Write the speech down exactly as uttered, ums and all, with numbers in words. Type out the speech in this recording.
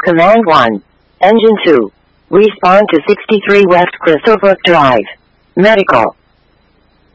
Command one. Engine two. Respond to sixty-three West Crystalbrook Drive. Medical.